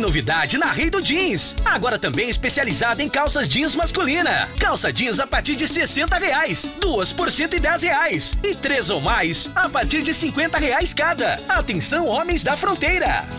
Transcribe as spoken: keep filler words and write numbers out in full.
novidade na Rei do Jeans. Agora também especializada em calças jeans masculina. Calça jeans a partir de sessenta reais. Duas por cento e dez reais. E três ou mais a partir de cinquenta reais cada. Atenção, homens da fronteira.